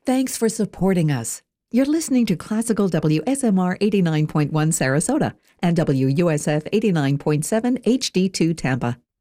Thanks for supporting us. You're listening to Classical WSMR 89.1 Sarasota and WUSF 89.7 HD2 Tampa.